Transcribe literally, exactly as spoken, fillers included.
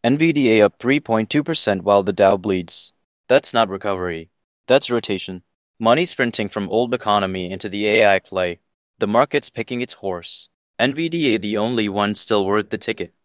NVDA up three point two percent while the Dow bleeds. That's not recovery. That's rotation. Money sprinting from old economy into the A I play. The market's picking its horse. NVDA the only one still worth the ticket.